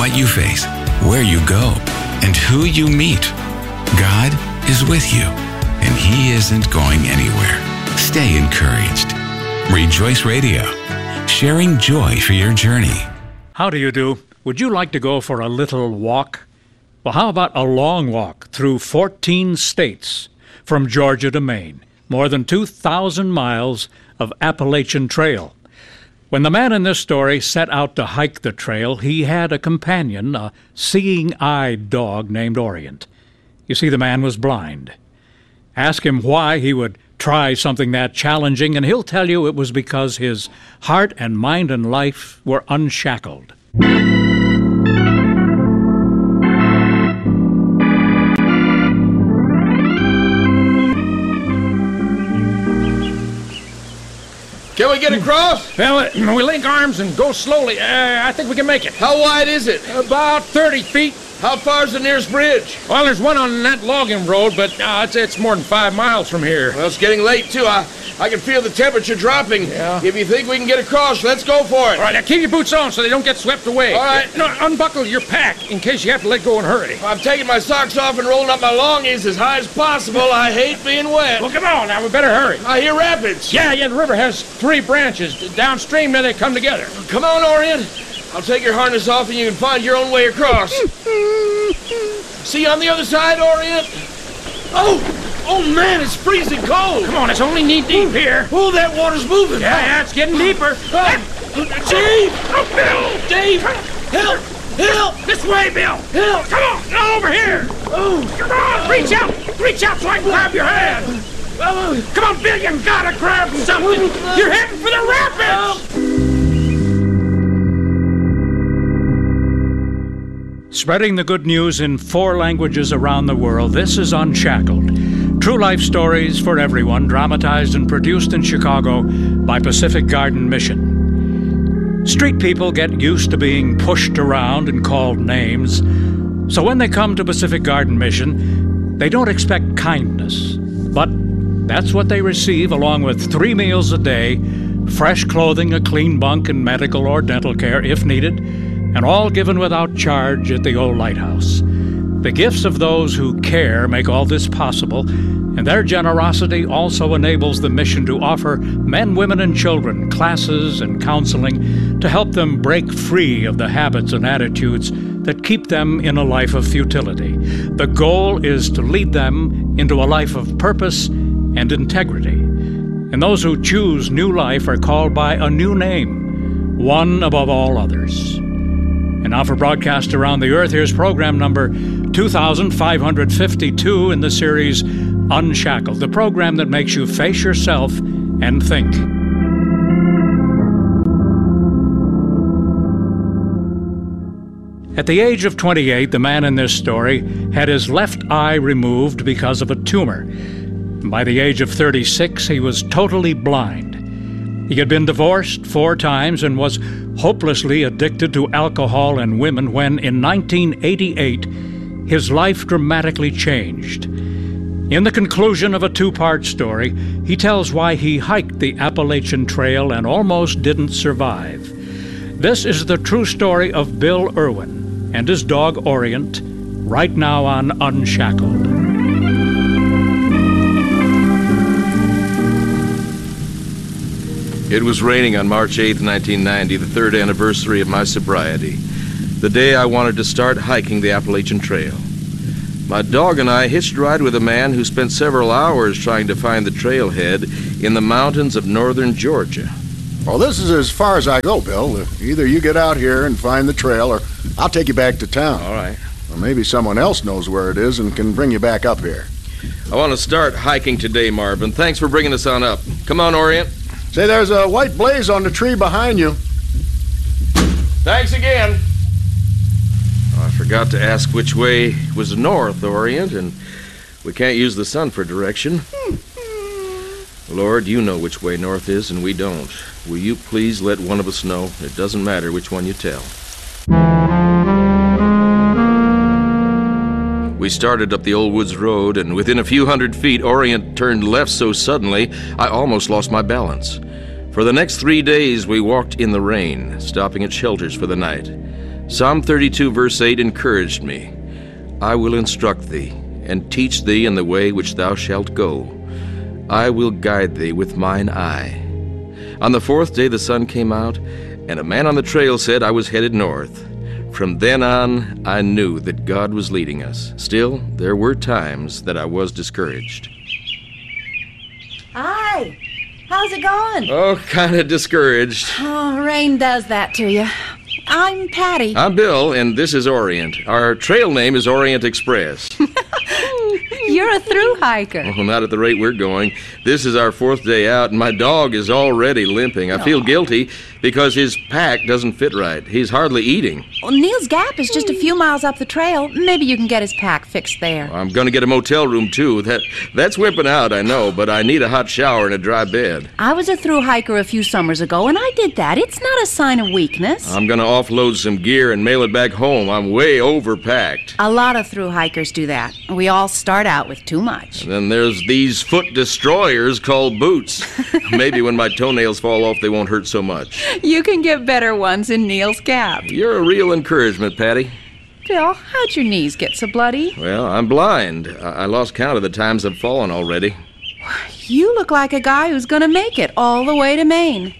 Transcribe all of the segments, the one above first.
what you face, where you go, and who you meet, God is with you, and He isn't going anywhere. Stay encouraged. Rejoice Radio, sharing joy for your journey. How do you do? Would you like to go for a little walk? Well, how about a long walk through 14 states from Georgia to Maine? More than 2,000 miles of Appalachian Trail. When the man in this story set out to hike the trail, he had a companion, a seeing-eyed dog named Orient. You see, the man was blind. Ask him why he would try something that challenging, and he'll tell you it was because his heart and mind and life were unshackled. Can we get across? Well, we link arms and go slowly. I think we can make it. How wide is it? About 30 feet. How far's the nearest bridge? Well, there's one on that logging road, but it's more than 5 miles from here. Well, it's getting late, too. I can feel the temperature dropping. Yeah. If you think we can get across, let's go for it. All right, now keep your boots on so they don't get swept away. All right. No, unbuckle your pack in case you have to let go and hurry. I'm taking my socks off and rolling up my longies as high as possible. I hate being wet. Well, come on now, we better hurry. I hear rapids. Yeah, the river has 3 branches. Downstream, there they come together. Come on, Orient. I'll take your harness off and you can find your own way across. See you on the other side, Orient? Oh, man, it's freezing cold. Come on, it's only knee-deep here. Oh, that water's moving. Yeah, it's getting deeper. Dave! Oh, Bill! Dave! Help! Help! This way, Bill! Help! Come on, now over here! Oh! Come on, reach out! Reach out so I can grab your hand! Come on, Bill, you gotta grab something! You're heading for the rapids! Spreading the good news in 4 languages around the world, this is Unshackled. True life stories for everyone, dramatized and produced in Chicago by Pacific Garden Mission. Street people get used to being pushed around and called names, so when they come to Pacific Garden Mission, they don't expect kindness. But that's what they receive, along with 3 meals a day, fresh clothing, a clean bunk, and medical or dental care if needed, and all given without charge at the old lighthouse. The gifts of those who care make all this possible, and their generosity also enables the mission to offer men, women, and children classes and counseling to help them break free of the habits and attitudes that keep them in a life of futility. The goal is to lead them into a life of purpose and integrity. And those who choose new life are called by a new name, one above all others. And now for broadcast around the earth, here's program number 2552 in the series Unshackled, the program that makes you face yourself and think. At the age of 28, the man in this story had his left eye removed because of a tumor. By the age of 36, he was totally blind. He had been divorced 4 times and was hopelessly addicted to alcohol and women when, in 1988, his life dramatically changed. In the conclusion of a 2-part story, he tells why he hiked the Appalachian Trail and almost didn't survive. This is the true story of Bill Irwin and his dog Orient, right now on Unshackled. It was raining on March 8, 1990, the 3rd anniversary of my sobriety, the day I wanted to start hiking the Appalachian Trail. My dog and I hitched a ride with a man who spent several hours trying to find the trailhead in the mountains of northern Georgia. Well, this is as far as I go, Bill. Either you get out here and find the trail, or I'll take you back to town. All right. Or maybe someone else knows where it is and can bring you back up here. I want to start hiking today, Marvin. Thanks for bringing us on up. Come on, Orient. Say, there's a white blaze on the tree behind you. Thanks again. Oh, I forgot to ask which way was north, Orient, and we can't use the sun for direction. Lord, you know which way north is, and we don't. Will you please let one of us know? It doesn't matter which one you tell. We started up the Old Woods Road, and within a few hundred feet, Orient turned left so suddenly, I almost lost my balance. For the next 3 days, we walked in the rain, stopping at shelters for the night. Psalm 32, verse 8 encouraged me. I will instruct thee, and teach thee in the way which thou shalt go. I will guide thee with mine eye. On the fourth day the sun came out, and a man on the trail said I was headed north. From then on, I knew that God was leading us. Still, there were times that I was discouraged. Hi. How's it going? Oh, kind of discouraged. Oh, rain does that to you. I'm Patty. I'm Bill, and this is Orient. Our trail name is Orient Express. You're a through hiker. Well, not at the rate we're going. This is our fourth day out, and my dog is already limping. I feel guilty because his pack doesn't fit right. He's hardly eating. Well, Neil's Gap is just a few miles up the trail. Maybe you can get his pack fixed there. I'm going to get a motel room, too. That's wimping out, I know, but I need a hot shower and a dry bed. I was a through hiker a few summers ago, and I did that. It's not a sign of weakness. I'm going to offload some gear and mail it back home. I'm way overpacked. A lot of through hikers do that. We all start out with too much. And then there's these foot destroyers called boots. Maybe when my toenails fall off, they won't hurt so much. You can get better ones in Neil's Gap. You're a real encouragement, Patty. Bill, how'd your knees get so bloody? Well, I'm blind. I lost count of the times I've fallen already. You look like a guy who's gonna make it all the way to Maine.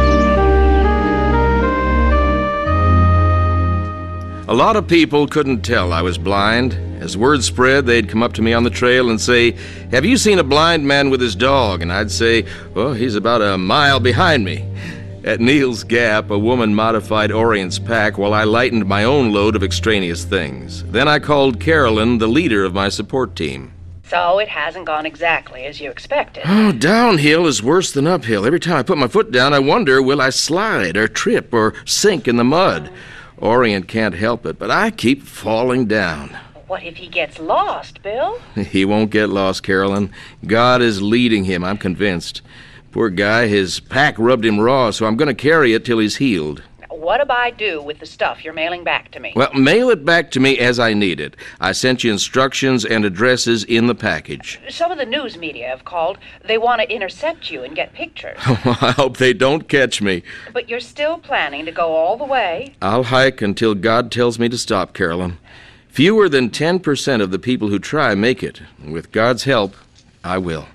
A lot of people couldn't tell I was blind. As word spread, they'd come up to me on the trail and say, "Have you seen a blind man with his dog?" And I'd say, "Well, he's about a mile behind me." At Neil's Gap, a woman modified Orient's pack while I lightened my own load of extraneous things. Then I called Carolyn, the leader of my support team. So it hasn't gone exactly as you expected. Oh, downhill is worse than uphill. Every time I put my foot down, I wonder, will I slide or trip or sink in the mud? Orient can't help it, but I keep falling down. What if he gets lost, Bill? He won't get lost, Carolyn. God is leading him, I'm convinced. Poor guy, his pack rubbed him raw, so I'm going to carry it till he's healed. What do I do with the stuff you're mailing back to me? Well, mail it back to me as I need it. I sent you instructions and addresses in the package. Some of the news media have called. They want to intercept you and get pictures. I hope they don't catch me. But you're still planning to go all the way? I'll hike until God tells me to stop, Carolyn. Fewer than 10% of the people who try make it. With God's help, I will.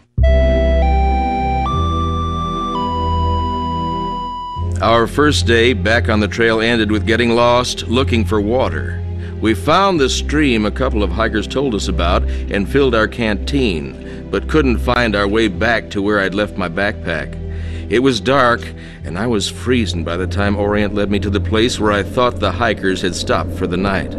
Our first day back on the trail ended with getting lost, looking for water. We found the stream a couple of hikers told us about and filled our canteen, but couldn't find our way back to where I'd left my backpack. It was dark, and I was freezing by the time Orient led me to the place where I thought the hikers had stopped for the night.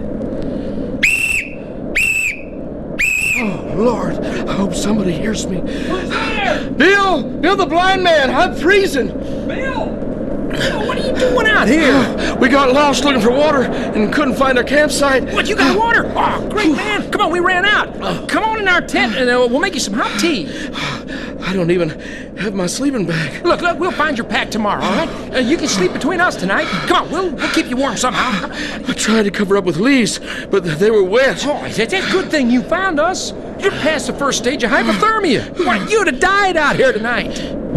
Oh, Lord, I hope somebody hears me. Who's there? Bill! Bill the blind man! I'm freezing! Bill! Bill, what are you doing out here? We got lost looking for water and couldn't find our campsite. What, you got water? Oh, great, man. Come on, we ran out. Come on in our tent and we'll make you some hot tea. I don't even have my sleeping bag. Look, we'll find your pack tomorrow, all right? You can sleep between us tonight. Come on, we'll keep you warm somehow. I tried to cover up with leaves, but they were wet. Oh, it's a good thing you found us. You're past the first stage of hypothermia. Why, you'd have died out here tonight.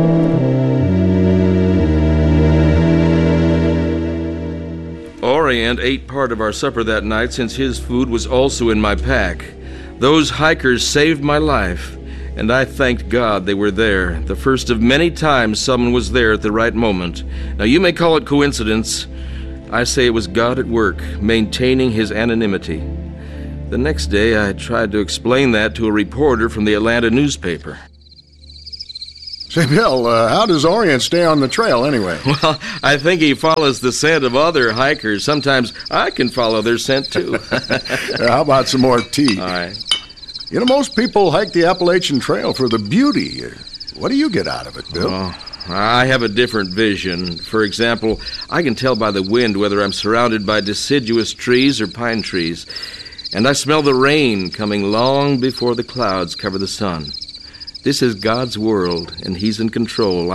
Orient ate part of our supper that night since his food was also in my pack. Those hikers saved my life, and I thanked God they were there, the first of many times someone was there at the right moment. Now, you may call it coincidence. I say it was God at work, maintaining his anonymity. The next day, I tried to explain that to a reporter from the Atlanta newspaper. Say, Bill, how does Orient stay on the trail anyway? Well, I think he follows the scent of other hikers. Sometimes I can follow their scent, too. How about some more tea? All right. You know, most people hike the Appalachian Trail for the beauty. What do you get out of it, Bill? Oh, I have a different vision. For example, I can tell by the wind whether I'm surrounded by deciduous trees or pine trees. And I smell the rain coming long before the clouds cover the sun. This is God's world, and he's in control.